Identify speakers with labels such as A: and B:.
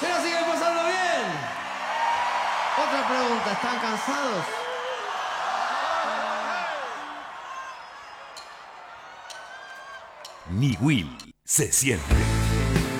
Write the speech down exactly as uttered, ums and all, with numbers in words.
A: ¿Se la siguen pasando bien? Otra pregunta, ¿están cansados?
B: Ni Will se siente.